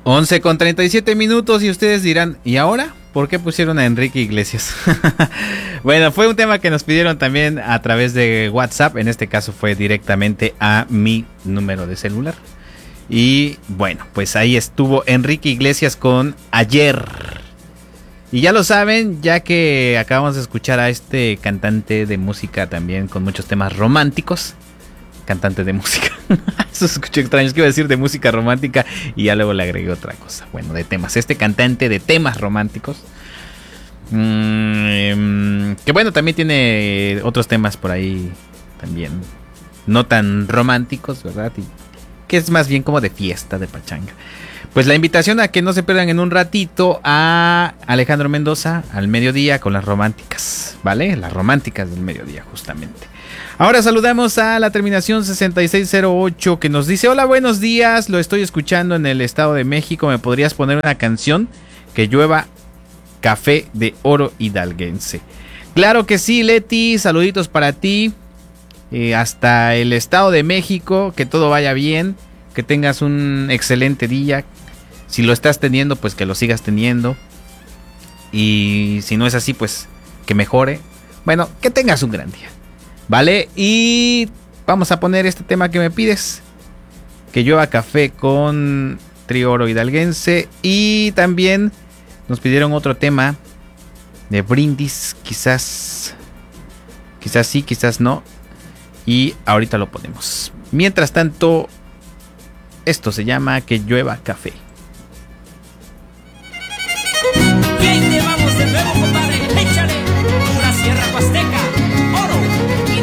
11:37 y ustedes dirán, ¿y ahora? ¿Por qué pusieron a Enrique Iglesias? Bueno, fue un tema que nos pidieron también a través de WhatsApp. En este caso fue directamente a mi número de celular. Y bueno, pues ahí estuvo Enrique Iglesias con Ayer. Y ya lo saben, ya que acabamos de escuchar a este cantante de música también con muchos temas románticos. Cantante de música. Eso se escuchó extraño. Es que iba a decir de música romántica y ya luego le agregué otra cosa. Bueno, de temas. Este cantante de temas románticos. Que bueno, también tiene otros temas por ahí también. No tan románticos, ¿verdad? Y que es más bien como de fiesta, de pachanga. Pues la invitación a que no se pierdan en un ratito a Alejandro Mendoza al mediodía con las románticas, ¿vale? Las románticas del mediodía, justamente. Ahora saludamos a la terminación 6608 que nos dice: hola, buenos días, lo estoy escuchando en el Estado de México. ¿Me podrías poner una canción que llueva café de oro hidalguense? Claro que sí, Leti, saluditos para ti. Hasta el Estado de México, que todo vaya bien, que tengas un excelente día. Si lo estás teniendo, pues que lo sigas teniendo. Y si no es así, pues que mejore. Bueno, que tengas un gran día, ¿vale? Y vamos a poner este tema que me pides, que llueva café con Trío Oro Hidalguense. Y también nos pidieron otro tema de Brindis, quizás sí, quizás no. Y ahorita lo ponemos. Mientras tanto, esto se llama Que llueva café.